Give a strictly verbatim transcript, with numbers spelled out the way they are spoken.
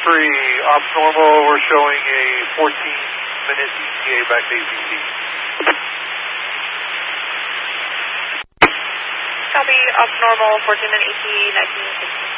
three, ops normal, we're showing a fourteen minute E T A back to A C C. Copy, ops normal, fourteen minute E T A, nineteen sixty.